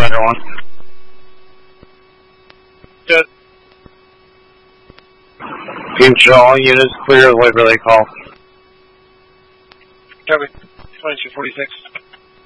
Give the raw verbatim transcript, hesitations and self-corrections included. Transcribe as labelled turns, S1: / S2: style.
S1: Commander one.
S2: Good.
S1: Control, all units clear, wait for they call.
S2: Copy. twenty-two forty-six.